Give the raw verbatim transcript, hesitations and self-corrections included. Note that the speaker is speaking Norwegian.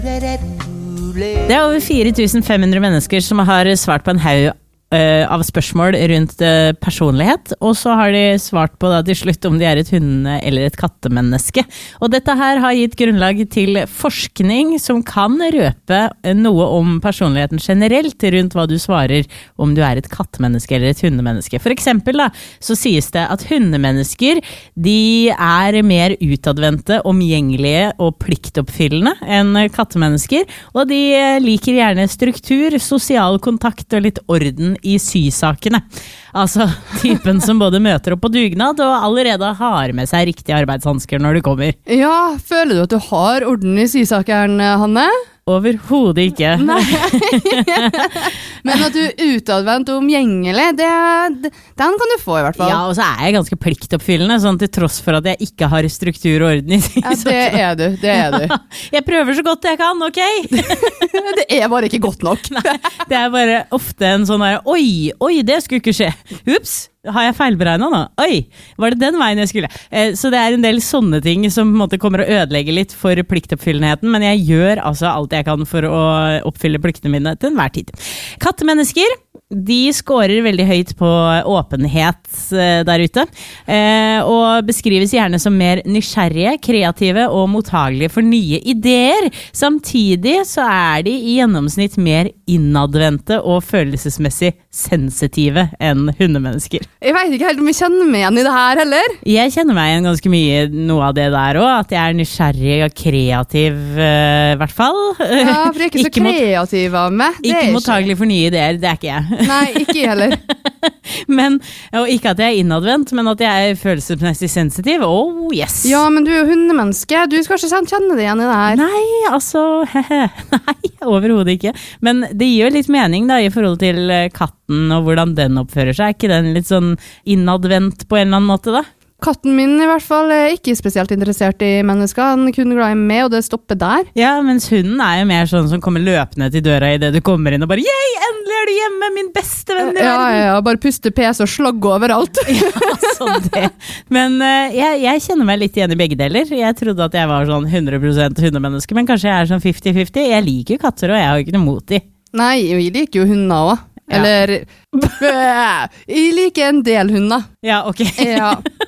Det er over fire tusen fem hundre mennesker som har svart på en haug av spørsmål rundt personlighet, og så har de svart på da til slutt om de er et hunde- eller et kattemenneske. Og dette her har gitt grunnlag til forskning som kan røpe noe om personligheten generelt rundt hva du svarer om du er et kattemenneske eller et hundemenneske. For eksempel da, så sies det at hundemennesker, de er mer utadvendte, omgjengelige og pliktoppfyllende enn kattemennesker, og de liker gjerne struktur, sosial kontakt og litt orden i sysakene. Altså typen som både møter opp på dugnad og allerede har med seg riktige arbeidshandsker når du kommer. Ja, føler du at du har orden i sysakeren, Hanne? Overhodet ikke. Nei. Men at du er utadvendt og omgjengelig, det, det, den kan du få i hvert fall. Ja, og så er jeg ganske pliktoppfyllende, sånn til tross for at jeg ikke har struktur og orden i sysakene. Ja, det er du, det er du. Jeg prøver så godt jeg kan, ok? Det er bare ikke godt nok. Nei, det er bare ofte en sånn der, oi, oi, det skulle ikke skje. Ups, har jeg feilberegnet nå? Oi, var det den veien jeg skulle? Eh, så det er en del sånne ting som på en måte kommer å ødelegge litt for pliktoppfyllendheten, men jeg gjør altså alt jeg kan for å oppfylle pliktene mine til enhver tid. Kattemennesker, de scorer veldig høyt på åpenhet der ute, eh, og beskrives gjerne som mer nysgjerrige, kreative og mottagelige for nye ideer. Samtidig så er de i gjennomsnitt mer innadvendte og følelsesmessig sensitive enn hundemennesker. Jeg vet ikke helt om jeg kjenner meg igjen i det her heller. Jeg kjenner meg igjen ganske mye noe av det der også, at jeg er nysgjerrig og kreativ i hvert fall. Ja, for jeg er ikke så kreativ av meg. Det ikke er mottagelig for nye ideer, det er ikke jeg. Nei, ikke jeg heller. Men, og ikke at jeg er innadvendt, men at jeg er følelsesmessig sensitiv. Oh, yes! Ja, men du er jo hundemenneske. Du skal ikke kjenne deg igjen i det her. Nei, altså, nei, overhodet ikke. Men det gir jo litt mening da, i forhold til katten og hvordan den oppfører seg. Er ikke den litt sånn innadvendt på en eller annen måte da? Katten min i hvert fall er ikke spesielt interessert i mennesker. Han er kun glad i meg, og det stopper der. Ja, mens hunden er jo mer sånn som kommer løpende til døra i det du kommer inn og bare «Yay, endelig er du hjemme, min beste venn i ja, verden!» Ja, ja, bare puste pes og slagge overalt. Ja, sånn det. Men uh, jeg, jeg kjenner meg litt igjen i begge deler. Jeg trodde at jeg var sånn hundre prosent hundemenneske, men kanskje jeg er sånn femti femti. Jeg liker katter, og jeg har ikke noe mot de. Nei, jeg liker jo hunder også. Ja. Eller, jeg liker en del hunder. Ja, ok. Ja.